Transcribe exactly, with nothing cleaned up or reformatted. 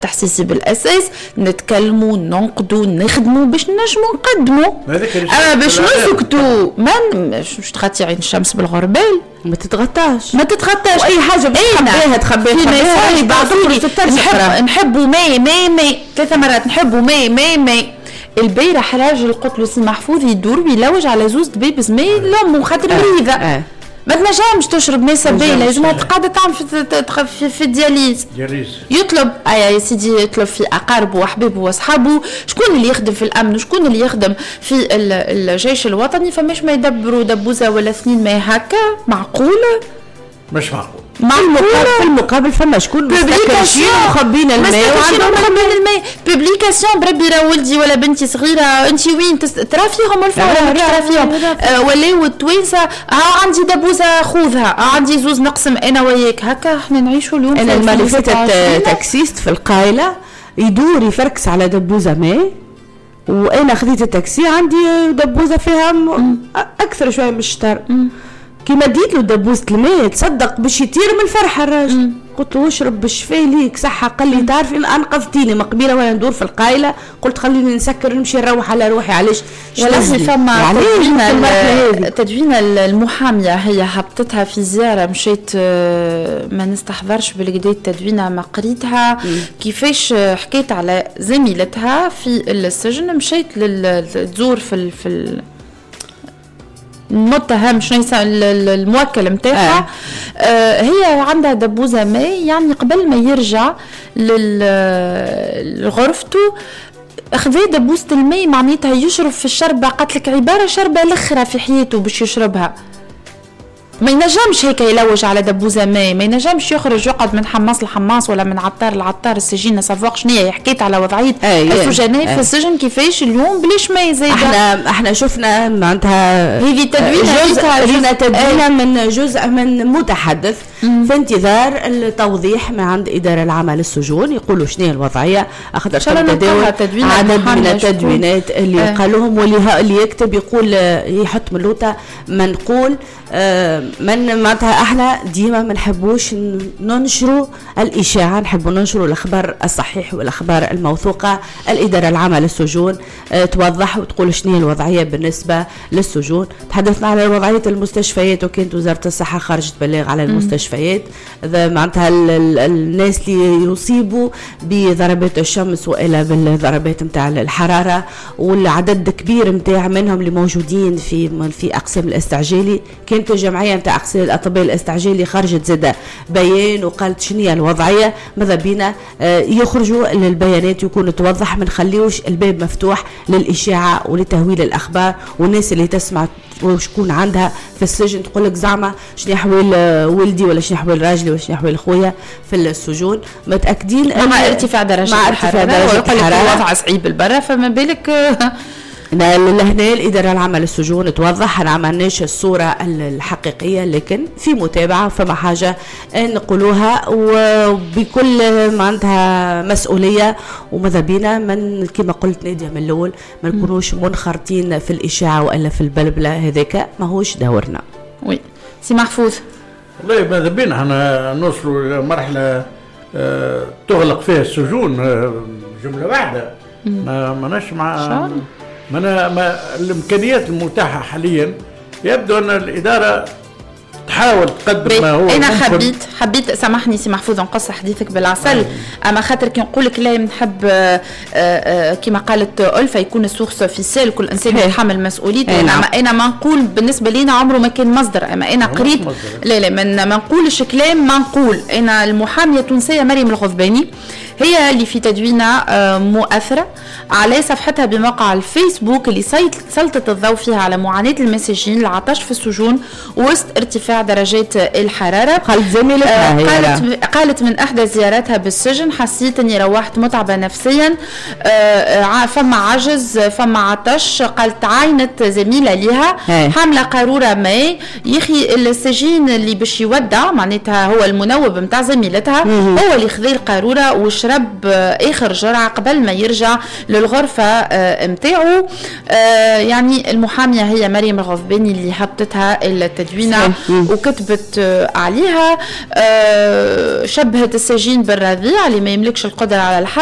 تحسيسي بالاساس نتكلموا ننقدوا نخدموا باش نجموا نقدموا. اما باش نسكتوا ما مش تغطي عين الشمس بالغربال ما تتغطاش ما تتغطاش اي حاجه بتخبيها تخبيها تخبيها. نحبوا مي مي مي ثلاثه مرات نحبوا مي مي مي. البارح راجل قلت له سي محفوظ يدور ويلوج على زوز دبيبز مي لامه خاطر مريضه آه. آه. ما تنجمش تشرب ماء سبيل لازم تقعد تعمل في في, في الدياليز يطلب اي يا سيدي يطلب في اقاربه واحبابه واصحابه. شكون اللي يخدم في الامن وشكون اللي يخدم في الجيش الوطني فماش ما يدبروا دبوزه ولا اثنين ما هكا معقوله مش معقول. في المقابل فما شكون مستكشفين مخبين الماء وعندهم مخبين الماء بوبليكاسيون بربي راه ولدي ولا بنتي صغيره انت وين ترى فيهم الفور ترى فيهم ولاو التوانسه ها عندي دبوزه خذها عندي زوز نقسم انا وياك هكا احنا نعيشوا اليوم. انا المالفات تاكسيست في القايله يدور يفركس على دبوزه ماء وانا خذيت التاكسي عندي دبوزه فيها اكثر شويه من الشطر كيما ديت له دبوزة الماء تصدق باش يطير من الفرحة الراجل. قلت له اشرب بالشفاء ليك صحة. قال لي تعرفي انقذتيني من قبيله وانا ندور في القايله قلت خليني نسكر نمشي نروح على روحي علاش ولازم فما تدوينه تدوينه المحاميه هي هبطتها في زياره مشيت ما نستحضرش بالكدا التدوينه ما قريتها كيفاش حكيت على زميلتها في السجن مشيت للزور في في المتهم شنو الموكل متاعها آه. آه هي عندها دبوزه ماء يعني قبل ما يرجع لغرفته اخذ دبوزه الماء معناتها يشرب في الشربه قالت لك عباره شربه الاخرى في حياته باش يشربها. ما ينجمش هيك يلوج على دبوزه ماء ما ينجمش يخرج يقعد من حماس لحماس ولا من عطار لعطار السجين سافوق شنيا حكيت على وضعيه السجناء في السجن كيفاش اليوم بلاش ماء زايده. احنا احنا شفنا معناتها هذه تدوينه جزء تدوينه من جزء من متحدث في انتظار التوضيح من عند إدارة العمل السجون يقولوا شنو هي الوضعية أخذ تداول عدد من التدوينات اللي آه. قالوهم واللي اللي يكتب يقول يحط ملوطة منقول آه من معناتها احنا ديما ما نحبوش ننشروا الإشاعة نحبوا ننشروا الأخبار الصحيح والأخبار الموثوقة. الإدارة العمل السجون آه توضح وتقول شنو هي الوضعية بالنسبة للسجون. تحدثنا على وضعية المستشفيات وكانت وزارة الصحة خرجت بلاغ على المستشفيات إذا معناتها الناس اللي يصيبوا بضربات الشمس وإلا بالضربات متاع الحرارة والعدد كبير متاع منهم اللي موجودين في في أقسام الاستعجالي. كانت الجمعية متاع أقسام الأطباء الاستعجالي خرجت زادة بيان وقالت شنو هي الوضعية ماذا بينا يخرجوا للبيانات يكون توضح ما نخليوش الباب مفتوح للإشاعة ولتهويل الأخبار والناس اللي تسمع وشكون عندها في السجن تقول لك زعما شنو يحويل ولدي ولا شنو يحويل راجلي ولا شنو يحويل خويا في السجون متاكدين مع ارتفاع درجه مع ارتفاع درجه الحراره الوضع صعيب بالبرة فما بالك لهنا الإدارة العمل السجون توضح ما عملناش الصورة الحقيقية لكن في متابعة فما حاجة نقولوها وبكل معناتها مسؤولية وماذا بينا من كما قلت نادية من الأول ما نكونوش منخرطين في الإشاعة وإلا في البلبلة هذاك ماهوش دورنا. وي سي محفوظ والله ماذا بينا احنا نوصلوا لمرحلة اه تغلق فيها السجون اه جملة واحدة ما ماناش مع ما أنا ما الإمكانيات المتاحة حاليا يبدو أن الإدارة تحاول تقدم ما هو أنا حبيت حبيت سامحني سي محفوظ نقص حديثك بالعسل أما خاطر كي نقول لك لا نحب كما قالت ألفا يكون السورس اوفيسيال كل إنسان يتحمل مسؤوليته. أما أنا ما نقول بالنسبة لنا عمره ما كان مصدر أما أنا قريت لا لا من ما نقولش كلام ما نقول. أنا المحامية التونسية مريم الغضباني هي اللي في تدوينة مؤثرة على صفحتها بموقع الفيسبوك اللي سلطت الضوء فيها على معاناة المساجين العطش في السجون وسط ارتفاع درجات الحرارة. قالت زميلتها آه قالت, قالت من أحدى زياراتها بالسجن حسيت أني روحت متعبة نفسيا آه فما عجز فما عطش. قالت عاينت زميلة لها حاملة قارورة ماء يخي السجين اللي باش يودع معناتها هو المنوب متاع زميلتها هو اللي خذ القارورة وشرب يشرب اخر جرعه قبل ما يرجع للغرفه متاعو. يعني المحاميه هي مريم الغضباني اللي هبطتها التدوينه وكتبت عليها، شبهت السجين بالرضيع اللي ما يملكش القدره على الحق